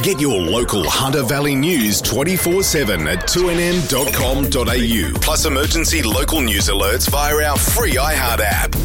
Get your local Hunter Valley news 24/7 at 2nm.com.au. Plus emergency local news alerts via our free iHeart app.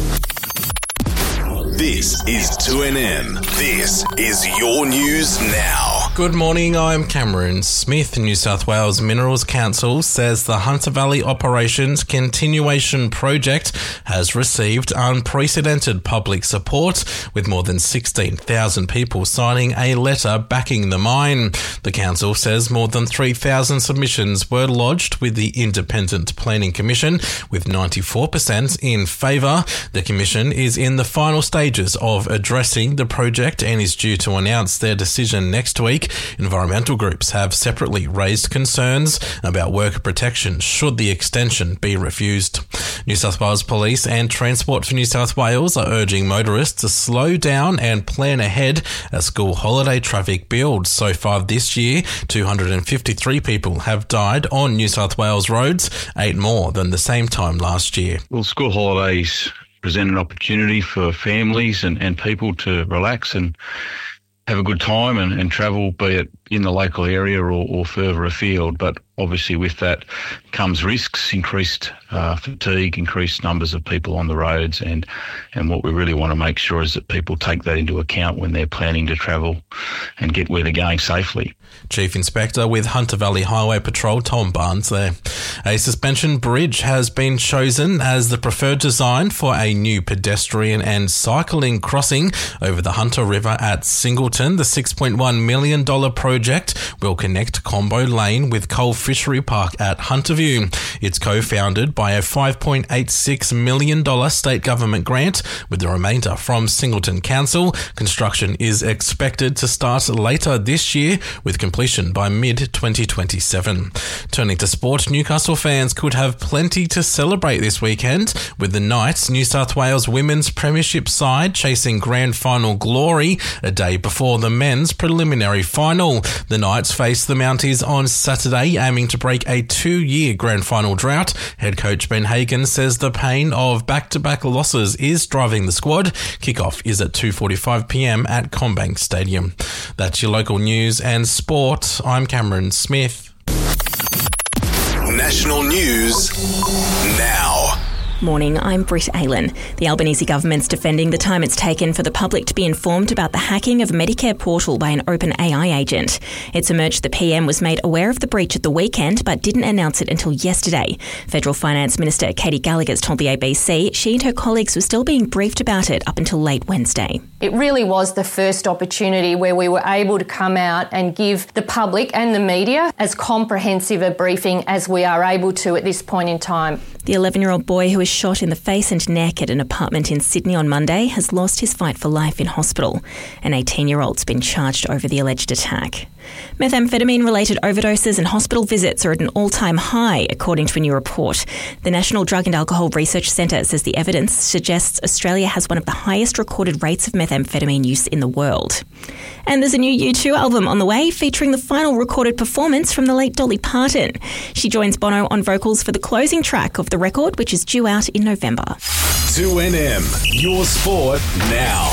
This is 2NM. This is your news now. Good morning, I'm Cameron Smith. New South Wales Minerals Council says the Hunter Valley Operations Continuation Project has received unprecedented public support, with more than 16,000 people signing a letter backing the mine. The council says more than 3,000 submissions were lodged with the Independent Planning Commission, with 94% in favour. The commission is in the final stages of addressing the project and is due to announce their decision next week. Environmental groups have separately raised concerns about worker protection should the extension be refused. New South Wales Police and Transport for New South Wales are urging motorists to slow down and plan ahead as school holiday traffic builds. So far this year, 253 people have died on New South Wales roads, 8 more than the same time last year. Well, school holidays present an opportunity for families and people to relax and have a good time and travel, be it in the local area or further afield. But obviously with that comes risks, increased fatigue, increased numbers of people on the roads. And what we really want to make sure is that people take that into account when they're planning to travel and get where they're going safely. Chief Inspector with Hunter Valley Highway Patrol, Tom Barnes there. A suspension bridge has been chosen as the preferred design for a new pedestrian and cycling crossing over the Hunter River at Singleton. The $6.1 million project will connect Combo Lane with Coal Fishery Park at Hunterview. It's co-founded by a $5.86 million state government grant, with the remainder from Singleton Council. Construction is expected to start later this year, with completion by mid-2027. Turning to sport, Newcastle fans could have plenty to celebrate this weekend, with the Knights, New South Wales women's premiership side, chasing grand final glory a day before the men's preliminary final. The Knights face the Mounties on Saturday, aiming to break a 2-year grand final drought. Head coach Ben Hagan says the pain of back-to-back losses is driving the squad. Kickoff is at 2:45pm at CommBank Stadium. That's your local news and sport. I'm Cameron Smith. National news now. Morning, I'm Britt Aylan. The Albanese government's defending the time it's taken for the public to be informed about the hacking of a Medicare portal by an OpenAI agent. It's emerged the PM was made aware of the breach at the weekend but didn't announce it until yesterday. Federal Finance Minister Katie Gallagher's told the ABC she and her colleagues were still being briefed about it up until late Wednesday. It really was the first opportunity where we were able to come out and give the public and the media as comprehensive a briefing as we are able to at this point in time. The 11-year-old boy who was shot in the face and neck at an apartment in Sydney on Monday has lost his fight for life in hospital. An 18-year-old's been charged over the alleged attack. Methamphetamine-related overdoses and hospital visits are at an all-time high, according to a new report. The National Drug and Alcohol Research Centre says the evidence suggests Australia has one of the highest recorded rates of methamphetamine use in the world. And there's a new U2 album on the way, featuring the final recorded performance from the late Dolly Parton. She joins Bono on vocals for the closing track of the record, which is due out in November. 2NM, your sport now.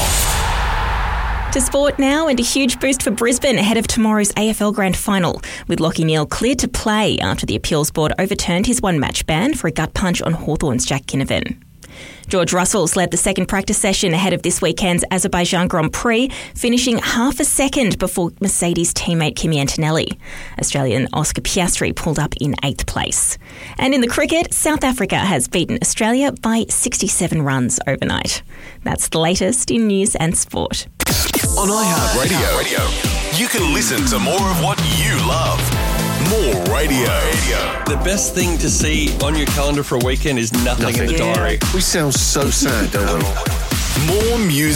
To sport now, and a huge boost for Brisbane ahead of tomorrow's AFL Grand Final, with Lachie Neale cleared to play after the appeals board overturned his one-match ban for a gut punch on Hawthorn's Jack Kinnivan. George Russell's led the second practice session ahead of this weekend's Azerbaijan Grand Prix, finishing half a second before Mercedes teammate Kimi Antonelli. Australian Oscar Piastri pulled up in 8th place. And in the cricket, South Africa has beaten Australia by 67 runs overnight. That's the latest in news and sport. On iHeartRadio, you can listen to more of what you love. More radio. The best thing to see on your calendar for a weekend is nothing in the diary. We sound so sad, don't we? More music.